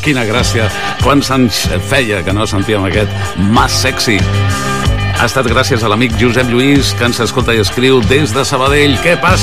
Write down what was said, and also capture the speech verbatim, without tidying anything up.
quina gràcia. Quants anys feia que no sentíem aquest Mas Sexy. Ha estat gràcies a l'amic Josep Lluís, que ens escolta i escriu des de Sabadell. Què passa?